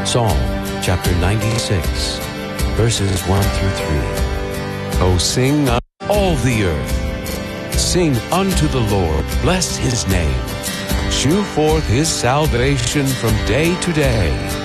Psalm chapter 96, verses 1 through 3. O sing all the earth. Sing unto the Lord, bless his name. Shew forth his salvation from day to day.